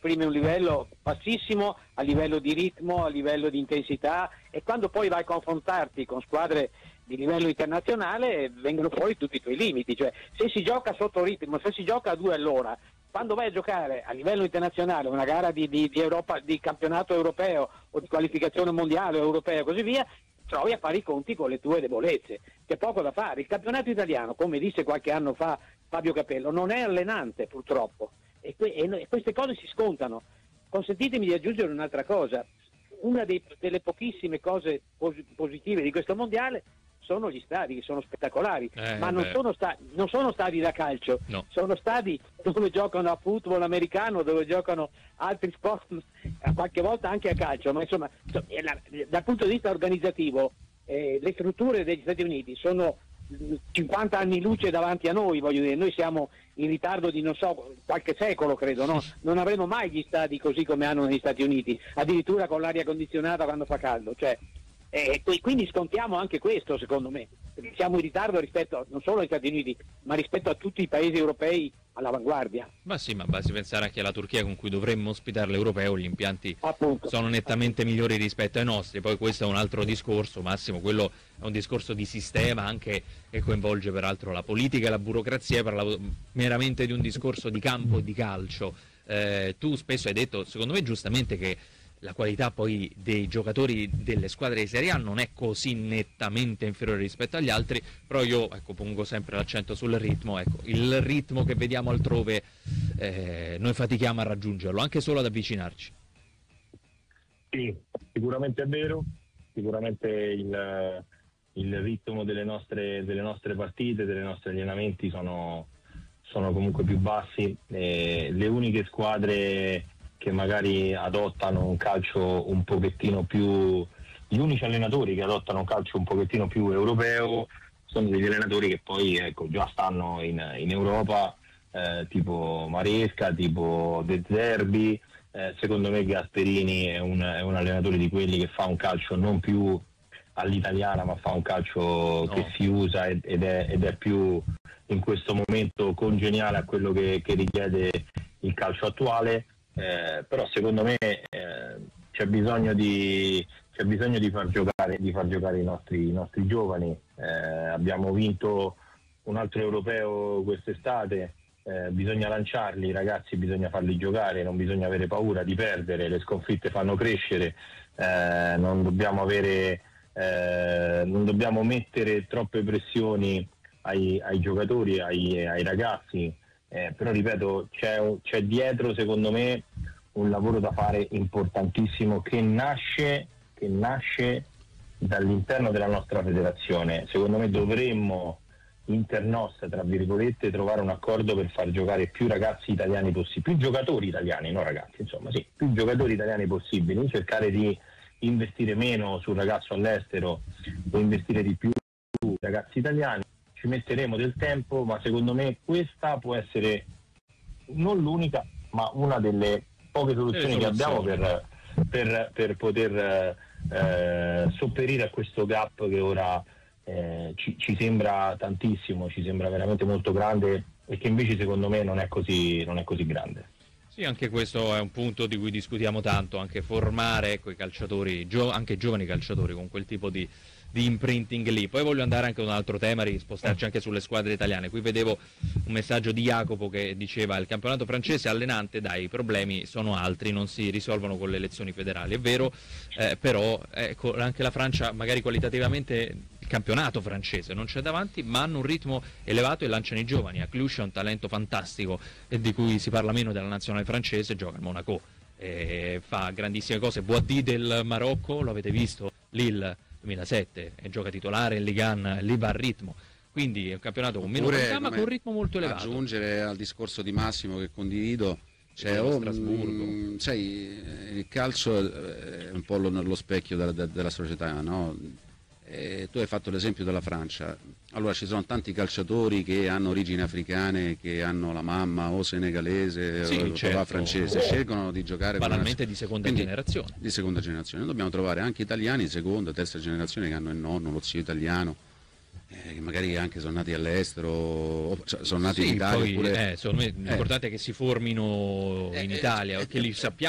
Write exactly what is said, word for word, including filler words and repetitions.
esprime un livello bassissimo a livello di ritmo, a livello di intensità, e quando poi vai a confrontarti con squadre di livello internazionale vengono fuori tutti i tuoi limiti. Cioè, se si gioca sotto ritmo, se si gioca a due all'ora, quando vai a giocare a livello internazionale una gara di, di, di, Europa, di campionato europeo o di qualificazione mondiale o europea e così via, trovi a fare i conti con le tue debolezze. C'è poco da fare. Il campionato italiano, come disse qualche anno fa Fabio Capello, non è allenante purtroppo, e, que- e queste cose si scontano. Consentitemi di aggiungere un'altra cosa. Una dei, delle pochissime cose pos- positive di questo mondiale sono gli stadi, che sono spettacolari, eh, ma non sono, sta- non sono stadi da calcio, no. Sono stadi dove giocano a football americano, dove giocano altri sport, qualche volta anche a calcio, ma insomma dal punto di vista organizzativo eh, le strutture degli Stati Uniti sono cinquanta anni luce davanti a noi, voglio dire, noi siamo in ritardo di non so qualche secolo, credo, no? Non avremo mai gli stadi così come hanno negli Stati Uniti, addirittura con l'aria condizionata quando fa caldo, cioè e quindi scontiamo anche questo, secondo me, perché siamo in ritardo rispetto non solo agli Stati Uniti, ma rispetto a tutti i paesi europei all'avanguardia. Ma sì, ma basti pensare anche alla Turchia, con cui dovremmo ospitare l'europeo, gli impianti Appunto. sono nettamente migliori rispetto ai nostri. Poi questo è un altro discorso, Massimo, quello è un discorso di sistema anche che coinvolge peraltro la politica e la burocrazia. Parlavo meramente di un discorso di campo e di calcio. Eh, tu spesso hai detto, secondo me giustamente, che la qualità poi dei giocatori delle squadre di Serie A non è così nettamente inferiore rispetto agli altri, però io ecco, pongo sempre l'accento sul ritmo. Ecco, il ritmo che vediamo altrove eh, noi fatichiamo a raggiungerlo, anche solo ad avvicinarci. Sì, sicuramente è vero, sicuramente il, il ritmo delle nostre, delle nostre partite, dei nostri allenamenti sono, sono comunque più bassi. E le uniche squadre che magari adottano un calcio un pochettino più, gli unici allenatori che adottano un calcio un pochettino più europeo sono degli allenatori che poi ecco, già stanno in, in Europa, eh, tipo Maresca, tipo De Zerbi. Eh, secondo me Gasperini è un, è un allenatore di quelli che fa un calcio non più all'italiana, ma fa un calcio no. che si usa ed, ed, è, ed è più in questo momento congeniale a quello che, che richiede il calcio attuale. Eh, però secondo me eh, c'è bisogno di c'è bisogno di far giocare di far giocare i nostri, i nostri giovani. Eh, abbiamo vinto un altro europeo quest'estate, eh, bisogna lanciarli i ragazzi, bisogna farli giocare, non bisogna avere paura di perdere, le sconfitte fanno crescere, eh, non dobbiamo avere eh, non dobbiamo mettere troppe pressioni ai, ai giocatori, ai, ai ragazzi. Eh, però ripeto, c'è, c'è dietro secondo me un lavoro da fare importantissimo che nasce, che nasce dall'interno della nostra federazione. Secondo me dovremmo internos, tra virgolette, trovare un accordo per far giocare più ragazzi italiani possibili, più giocatori italiani, non ragazzi, insomma sì, più giocatori italiani possibili, cercare di investire meno sul ragazzo all'estero e investire di più sui ragazzi italiani. Ci metteremo del tempo, ma secondo me questa può essere non l'unica, ma una delle poche soluzioni che abbiamo per, per, per poter eh, sopperire a questo gap che ora eh, ci, ci sembra tantissimo, ci sembra veramente molto grande e che invece secondo me non è così, non è così grande. Sì, anche questo è un punto di cui discutiamo tanto, anche formare ecco, i calciatori, gio- anche giovani calciatori con quel tipo di di imprinting lì. Poi voglio andare anche ad un altro tema, spostarci anche sulle squadre italiane. Qui vedevo un messaggio di Jacopo che diceva: il campionato francese è allenante, dai, i problemi sono altri, non si risolvono con le elezioni federali. È vero, eh, però ecco, anche la Francia magari qualitativamente il campionato francese non c'è davanti, ma hanno un ritmo elevato e lanciano i giovani. A Cluj è un talento fantastico e di cui si parla meno della nazionale francese, gioca al Monaco, e fa grandissime cose. Boadi del Marocco, lo avete visto? Lille duemilasette, e gioca titolare in Ligue uno, lì va al ritmo, quindi è un campionato con meno qualità ma con un ritmo molto elevato. Aggiungere al discorso di Massimo che condivido, cioè, oh, mh, sai, il calcio è un po' lo, lo specchio della, della società, no? E tu hai fatto l'esempio della Francia. Allora ci sono tanti calciatori che hanno origini africane, che hanno la mamma o senegalese sì, o certo. francese, scelgono di giocare banalmente di seconda Quindi, generazione. Di seconda generazione. Noi dobbiamo trovare anche italiani di seconda, terza generazione che hanno il nonno, lo zio italiano. eh, che magari anche sono nati all'estero, cioè, sono nati sì, in Italia. poi, oppure... eh, secondo me l'importante eh. è che si formino in Eh, Italia, eh, che li sappiamo